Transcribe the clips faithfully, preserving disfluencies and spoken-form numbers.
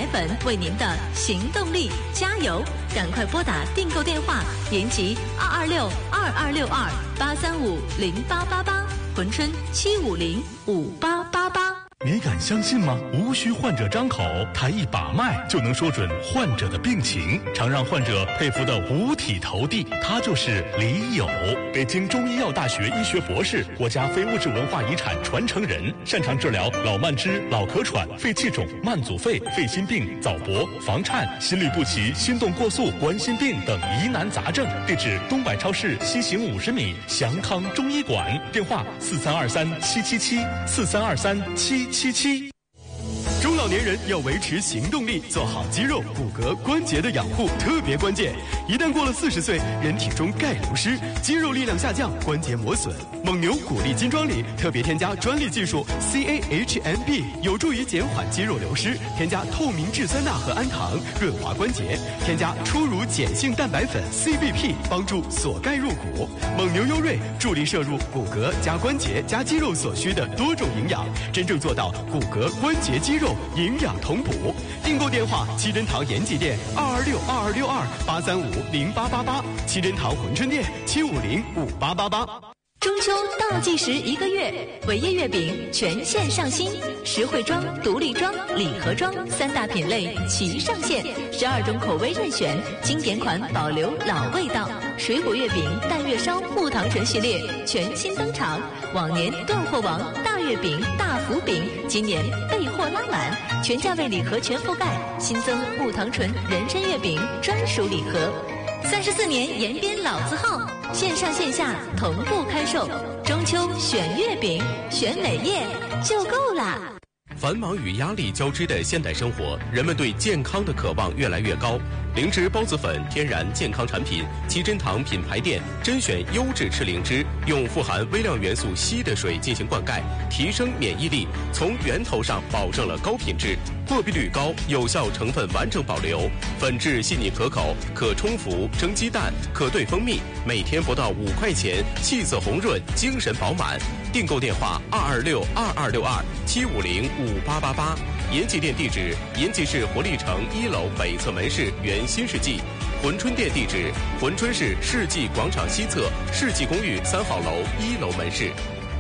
粉为您的行动力加油！赶快拨打订购电话：延吉二二六二二六二八三五零八八八，珲春七五零五八八八。 你敢相信吗？无需患者张口，他一把脉就能说准患者的病情，常让患者佩服得五体投地。他就是李友，北京中医药大学医学博士，国家非物质文化遗产传承人，擅长治疗老慢支、脑壳喘、肺气肿、慢阻肺、肺心病、早搏、房颤、心律不齐、心动过速、冠心病等疑难杂症。地址：东百超市西行五十米祥康中医馆，电话：四三二三七七七四三二三七七七。 中老年人要维持行动力，做好肌肉、骨骼、关节的养护特别关键。一旦过了四十岁，人体中钙流失，肌肉力量下降，关节磨损。蒙牛骨力金装里特别添加专利技术 C A H M B， 有助于减缓肌肉流失。添加透明质酸钠和氨糖，润滑关节。添加初乳碱性蛋白粉 C B P， 帮助锁钙入骨。蒙牛优瑞助力摄入骨骼加关节加肌肉所需的多种营养，真正做到骨骼、关节、肌肉营养同补。订购电话：七珍堂延吉店二二六二二六二八三五零八八八，七珍堂珲春店七五零五八八八。 中秋倒计时一个月，伟业月饼全线上新，实惠装、独立装、礼盒装三大品类齐上线，十二种口味任选，经典款保留老味道。水果月饼、淡月烧、木糖醇系列全新登场，往年断货王大月饼、大福饼，今年备货拉满，全价位礼盒全覆盖，新增木糖醇人参月饼专属礼盒。三十四年延边老字号，线上线下同步开售。中秋选月饼，选哪页就够啦。 繁忙与压力交织的现代生活，人们对健康的渴望越来越高。灵芝孢子粉天然健康产品，七珍堂品牌店甄选优质赤灵芝，用富含微量元素硒的水进行灌溉，提升免疫力，从源头上保证了高品质，过滤率高，有效成分完整保留，粉质细腻可口，可冲服蒸鸡蛋，可兑蜂蜜，每天不到五块钱，气色红润，精神饱满。订购电话：二二六二二六二七五零五八八八。延吉店地址：延吉市活力城一楼北侧门市原新世纪。珲春店地址：珲春市世纪广场西侧世纪公寓三号楼一楼门市。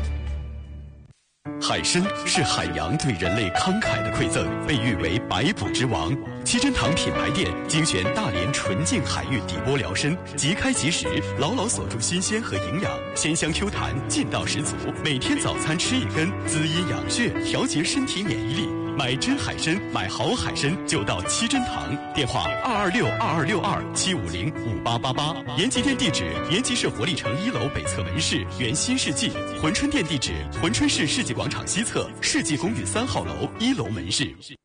海参是海洋对人类慷慨的馈赠，被誉为百补之王。七珍堂品牌店精选大连纯净海域底波疗参，即开即食，牢牢锁住新鲜和营养，鲜香 Q 弹，劲道十足。每天早餐吃一根，滋阴养血，调节身体免疫力。买真海参，买好海参就到七珍堂。电话：二二六二二六二七五零五八八八。延吉店地址：延吉市活力城一楼北侧门市原新世纪。珲春店地址：珲春市世纪广场西侧世纪公寓三号楼一楼门市。